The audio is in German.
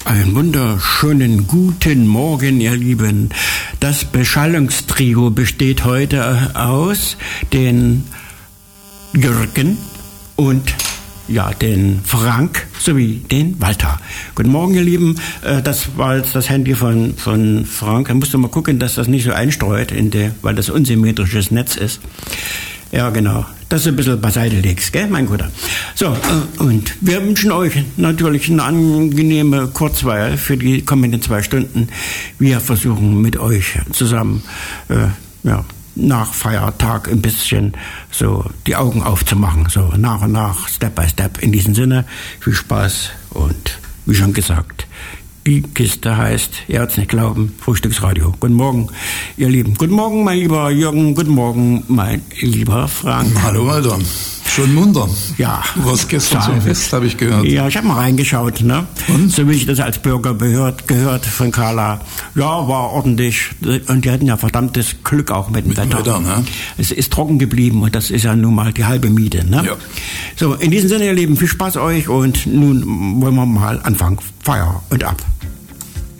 Einen wunderschönen guten Morgen, ihr Lieben. Das Beschallungstrio besteht heute aus den Jürgen und den Frank sowie den Walter. Guten Morgen, ihr Lieben. Das war jetzt das Handy von Frank. Da musst du mal gucken, dass das nicht so einstreut, weil das unsymmetrisches Netz ist. Ja, genau. Dass du ein bisschen beiseite legst, gell, mein Guter? So, und wir wünschen euch natürlich eine angenehme Kurzweil für die kommenden 2 Stunden. Wir versuchen mit euch zusammen, nach Feiertag ein bisschen so die Augen aufzumachen, so nach und nach, Step by Step. In diesem Sinne, viel Spaß und wie schon gesagt, die Kiste heißt, ihr werdet es nicht glauben, Frühstücksradio. Guten Morgen, ihr Lieben. Guten Morgen, mein lieber Jürgen. Guten Morgen, mein lieber Frank. Hallo, Walter. Schon munter. Ja. Du warst gestern zum Fest, habe ich gehört. Ja, ich habe mal reingeschaut, ne? Und? So wie ich das als Bürger gehört von Carla. Ja, war ordentlich. Und die hatten ja verdammtes Glück auch mit dem Wetter. Ne? Es ist trocken geblieben und das ist ja nun mal die halbe Miete, ne? Ja. So, in diesem Sinne, ihr Lieben, viel Spaß euch und nun wollen wir mal anfangen. Feuer und ab.